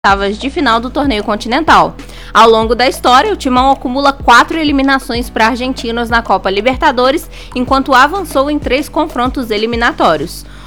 oitavas de final do torneio continental. Ao longo da história, o Timão acumula 4 eliminações para argentinos na Copa Libertadores, enquanto avançou em 3 confrontos eliminatórios.